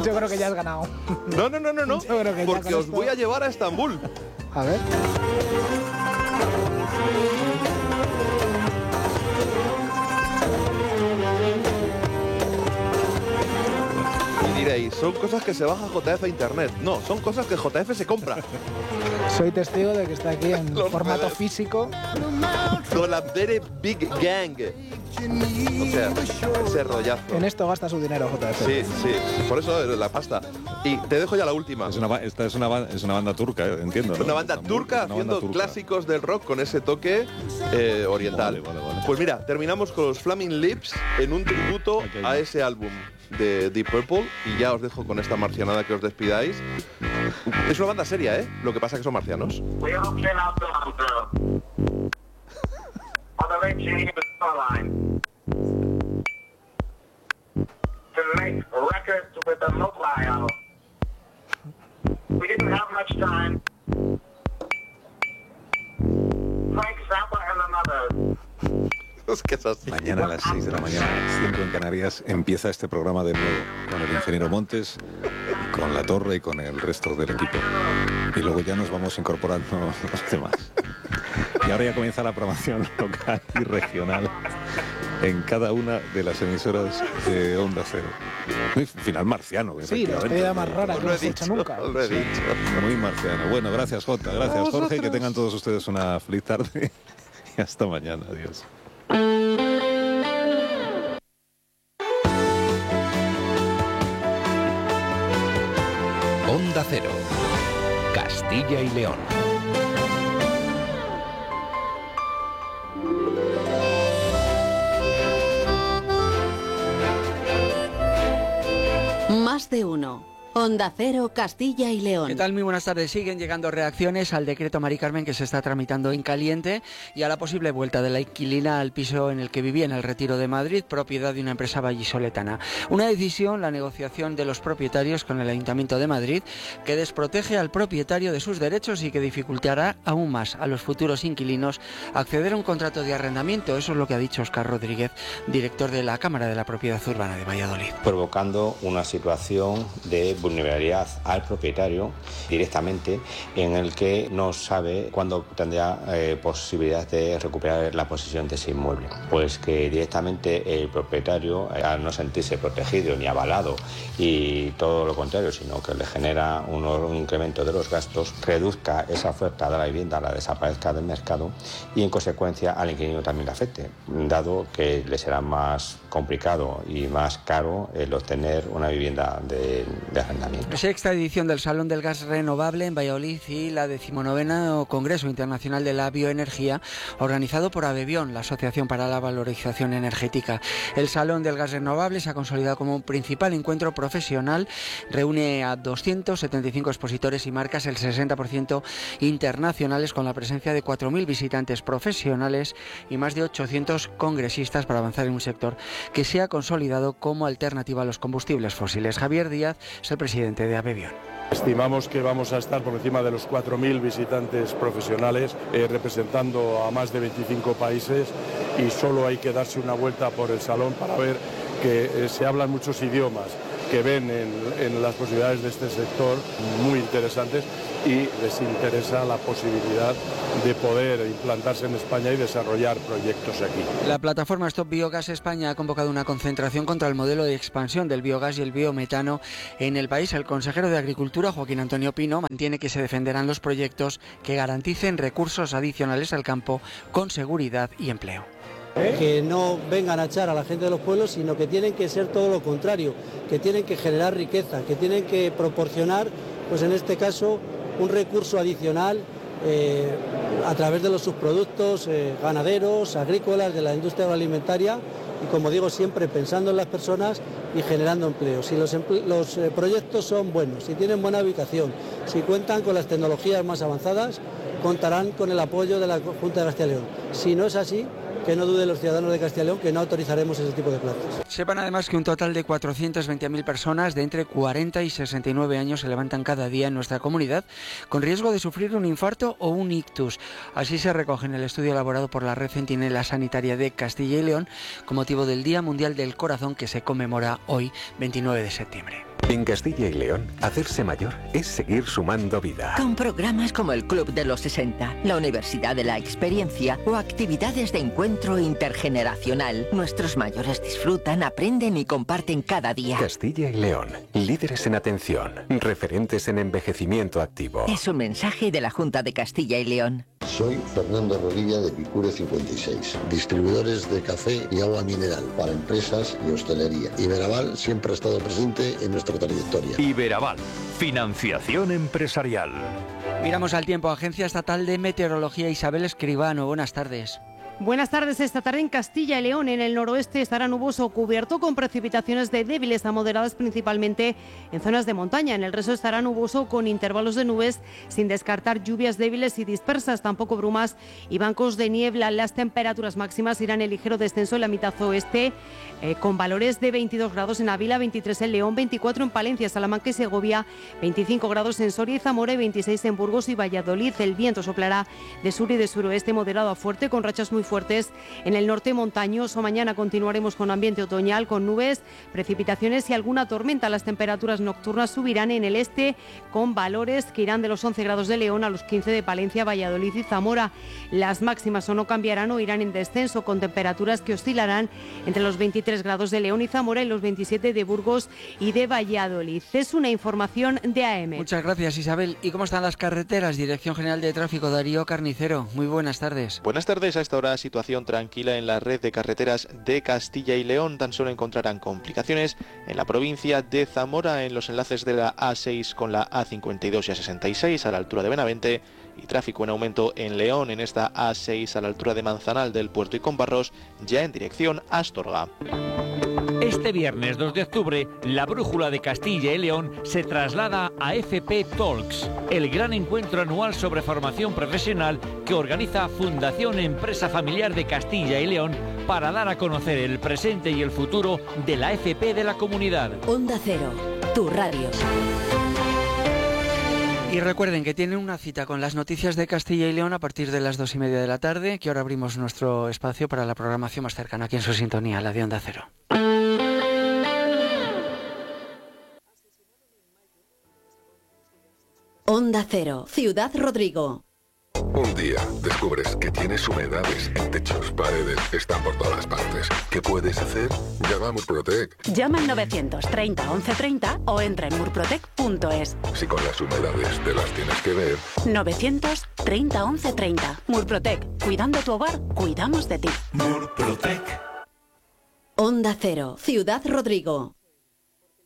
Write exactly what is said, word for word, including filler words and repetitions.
Yo creo que ya has ganado. No, no, no, no, no. Porque os voy a llevar a Estambul. A ver. Y diréis, son cosas que se baja J F a internet. No, son cosas que J F se compra. Soy testigo de que está aquí en Los formato puedes. físico. Con la Very Big Gang. O sea, ese rollazo. En esto gasta su dinero J F. Sí, sí, por eso la pasta. Y te dejo ya la última. Es una, ba- esta es una, ba- es una banda turca, eh, entiendo, ¿no? Una banda Estambul, turca una banda haciendo turca. clásicos del rock con ese toque eh, oriental. Vale, vale, vale. Pues mira, terminamos con los Flaming Lips en un tributo Ok. a ese álbum de Deep Purple y ya os dejo con esta marcianada que os despidáis. Es una banda seria, ¿eh? Lo que pasa es que son marcianos. We all came out the on the late Geneva shoreline to make records with a mobile. We didn't have much time. Frank Zappa and another. Es que es así. Mañana a las seis de la mañana, cinco en Canarias, empieza este programa de nuevo con el ingeniero Montes, con La Torre y con el resto del equipo. Y luego ya nos vamos incorporando los demás. Y ahora ya comienza la programación local y regional en cada una de las emisoras de Onda Cero. Muy final marciano, Sí, la efectivamente. despedida más rara que Lo he hemos hecho dicho, nunca. lo he dicho. Muy marciano. Bueno, gracias Jota, gracias Jorge, que tengan todos ustedes una feliz tarde y hasta mañana. Adiós. Onda Cero, Castilla y León. Más de uno. Onda Cero, Castilla y León. ¿Qué tal? Muy buenas tardes. Siguen llegando reacciones al decreto Mari Carmen que se está tramitando en caliente y a la posible vuelta de la inquilina al piso en el que vivía en el Retiro de Madrid, propiedad de una empresa vallisoletana. Una decisión, la negociación de los propietarios con el Ayuntamiento de Madrid, que desprotege al propietario de sus derechos y que dificultará aún más a los futuros inquilinos acceder a un contrato de arrendamiento. Eso es lo que ha dicho Óscar Rodríguez, director de la Cámara de la Propiedad Urbana de Valladolid. Provocando una situación de vulnerabilidad al propietario directamente, en el que no sabe cuándo tendrá eh, posibilidad de recuperar la posesión de ese inmueble. Pues que directamente el propietario, eh, al no sentirse protegido ni avalado y todo lo contrario, sino que le genera un, un incremento de los gastos, reduzca esa oferta de la vivienda, la desaparezca del mercado y en consecuencia al inquilino también le afecte, dado que le será más complicado y más caro el obtener una vivienda de, de arrendamiento. Sexta edición del Salón del Gas Renovable en Valladolid y la decimonovena Congreso Internacional de la Bioenergía, organizado por Abebión, la Asociación para la Valorización Energética. El Salón del Gas Renovable se ha consolidado como un principal encuentro profesional, reúne a doscientos setenta y cinco expositores y marcas, el sesenta por ciento internacionales, con la presencia de cuatro mil visitantes profesionales y más de ochocientos congresistas para avanzar en un sector que se ha consolidado como alternativa a los combustibles fósiles. Javier Díaz es el presidente de Abebión. Estimamos que vamos a estar por encima de los cuatro mil visitantes profesionales eh, representando a más de veinticinco países y solo hay que darse una vuelta por el salón para ver que eh, se hablan muchos idiomas que ven en, en las posibilidades de este sector muy interesantes y les interesa la posibilidad de poder implantarse en España y desarrollar proyectos aquí. La plataforma Stop Biogas España ha convocado una concentración contra el modelo de expansión del biogás y el biometano en el país. El consejero de Agricultura, Joaquín Antonio Pino, mantiene que se defenderán los proyectos que garanticen recursos adicionales al campo con seguridad y empleo. Que no vengan a echar a la gente de los pueblos, sino que tienen que ser todo lo contrario, que tienen que generar riqueza, que tienen que proporcionar, pues en este caso, un recurso adicional eh, a través de los subproductos eh, ganaderos, agrícolas, de la industria agroalimentaria y, como digo siempre, pensando en las personas y generando empleo. Si los, emple los eh, proyectos son buenos, si tienen buena ubicación, si cuentan con las tecnologías más avanzadas, contarán con el apoyo de la Junta de Castilla y León. Si no es así, que no duden los ciudadanos de Castilla y León que no autorizaremos ese tipo de plazos. Sepan además que un total de cuatrocientas veinte mil personas de entre cuarenta y sesenta y nueve años se levantan cada día en nuestra comunidad con riesgo de sufrir un infarto o un ictus. Así se recoge en el estudio elaborado por la Red Centinela Sanitaria de Castilla y León con motivo del Día Mundial del Corazón que se conmemora hoy, veintinueve de septiembre. En Castilla y León, hacerse mayor es seguir sumando vida. Con programas como el Club de los sesenta, la Universidad de la Experiencia o actividades de encuentro intergeneracional, nuestros mayores disfrutan, aprenden y comparten cada día. Castilla y León, líderes en atención, referentes en envejecimiento activo. Es un mensaje de la Junta de Castilla y León. Soy Fernando Rodilla de Picure cincuenta y seis, distribuidores de café y agua mineral para empresas y hostelería. Iberaval siempre ha estado presente en nuestra trayectoria. Iberaval, financiación empresarial. Miramos al tiempo. Agencia Estatal de Meteorología, Isabel Escribano. Buenas tardes. Buenas tardes. Esta tarde en Castilla y León, en el noroeste, estará nuboso o cubierto con precipitaciones de débiles a moderadas, principalmente en zonas de montaña. En el resto estará nuboso con intervalos de nubes, sin descartar lluvias débiles y dispersas, tampoco brumas y bancos de niebla. Las temperaturas máximas irán en ligero descenso en la mitad oeste, eh, con valores de veintidós grados en Ávila, veintitrés en León, veinticuatro en Palencia, Salamanca y Segovia, veinticinco grados en Soria y Zamora y veintiséis en Burgos y Valladolid. El viento soplará de sur y de suroeste moderado a fuerte, con rachas muy fuertes en el norte montañoso. Mañana continuaremos con ambiente otoñal, con nubes, precipitaciones y alguna tormenta. Las temperaturas nocturnas subirán en el este, con valores que irán de los once grados de León a los quince de Palencia, Valladolid y Zamora. Las máximas o no cambiarán o irán en descenso, con temperaturas que oscilarán entre los veintitrés grados de León y Zamora y los veintisiete de Burgos y de Valladolid. Es una información de A M. Muchas gracias, Isabel. ¿Y cómo están las carreteras? Dirección General de Tráfico, Darío Carnicero. Muy buenas tardes. Buenas tardes. A esta hora, situación tranquila en la red de carreteras de Castilla y León. Tan solo encontrarán complicaciones en la provincia de Zamora, en los enlaces de la A seis con la A cincuenta y dos y A sesenta y seis a la altura de Benavente, y tráfico en aumento en León, en esta A seis a la altura de Manzanal del Puerto y Combarros, ya en dirección a Astorga. Este viernes dos de octubre, la Brújula de Castilla y León se traslada a F P Talks, el gran encuentro anual sobre formación profesional que organiza Fundación Empresa Familiar de Castilla y León para dar a conocer el presente y el futuro de la F P de la comunidad. Onda Cero, tu radio. Y recuerden que tienen una cita con las noticias de Castilla y León a partir de las dos y media de la tarde, que ahora abrimos nuestro espacio para la programación más cercana aquí en su sintonía, la de Onda Cero. Onda Cero, Ciudad Rodrigo. Un día descubres que tienes humedades en techos, paredes, están por todas partes. ¿Qué puedes hacer? Llama a Murprotec. Llama al novecientos treinta once treinta o entra en murprotec punto es. Si con las humedades te las tienes que ver. novecientos treinta once treinta. Murprotec. Cuidando tu hogar, cuidamos de ti. Murprotec. Onda Cero, Ciudad Rodrigo.